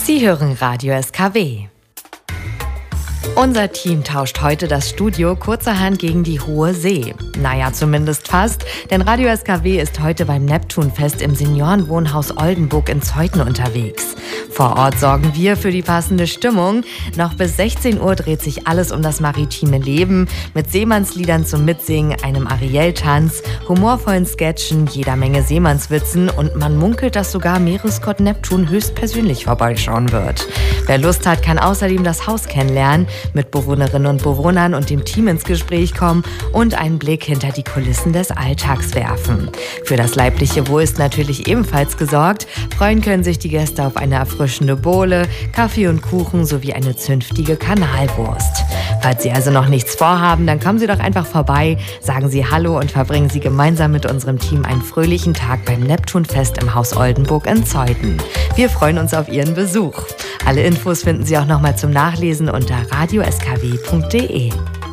Sie hören Radio SKW. Unser Team tauscht heute das Studio kurzerhand gegen die Hohe See. Naja, zumindest fast, denn Radio SKW ist heute beim Neptunfest im Seniorenwohnhaus Oldenburg in Zeuthen unterwegs. Vor Ort sorgen wir für die passende Stimmung. Noch bis 16 Uhr dreht sich alles um das maritime Leben, mit Seemannsliedern zum Mitsingen, einem Ariel-Tanz, humorvollen Sketchen, jeder Menge Seemannswitzen und man munkelt, dass sogar Meeresgott Neptun höchstpersönlich vorbeischauen wird. Wer Lust hat, kann außerdem das Haus kennenlernen, mit Bewohnerinnen und Bewohnern und dem Team ins Gespräch kommen und einen Blick hinter die Kulissen des Alltags werfen. Für das leibliche Wohl ist natürlich ebenfalls gesorgt. Freuen können sich die Gäste auf eine erfrischende Bowle, Kaffee und Kuchen sowie eine zünftige Kanalwurst. Falls Sie also noch nichts vorhaben, dann kommen Sie doch einfach vorbei, sagen Sie Hallo und verbringen Sie gemeinsam mit unserem Team einen fröhlichen Tag beim Neptunfest im Haus Oldenburg in Zeuthen. Wir freuen uns auf Ihren Besuch. Alle Infos finden Sie auch nochmal zum Nachlesen unter radioskw.de.